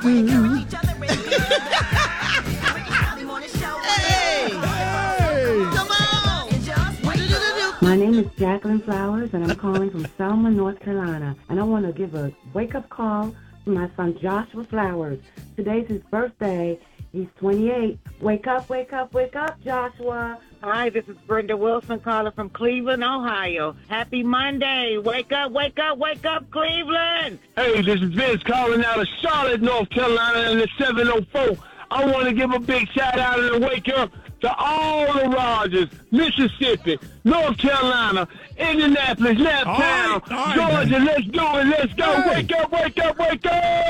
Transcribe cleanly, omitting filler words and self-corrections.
Come on. My name is Jacqueline Flowers, and I'm calling from Selma, North Carolina. And I want to give a wake-up call to my son Joshua Flowers. Today's his birthday. He's 28. Wake up, wake up, wake up, Joshua. Hi, this is Brenda Wilson calling from Cleveland, Ohio. Happy Monday. Wake up, wake up, wake up, Cleveland. Hey, this is Vince calling out of Charlotte, North Carolina in the 704. I want to give a big shout out and a wake up to all the Rogers, Mississippi, North Carolina, Indianapolis, Naptown, Georgia. Let's do it. Let's go. Wake up, wake up, wake up.